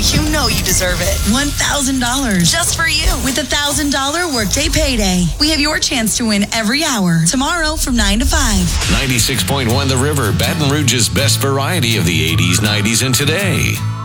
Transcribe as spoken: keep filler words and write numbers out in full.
you know you deserve it. one thousand dollars. Just for you. With a one thousand dollars Workday Payday. We have your chance to win every hour. Tomorrow from nine to five. ninety-six point one The River, Baton Rouge's best variety of the eighties, nineties, and today.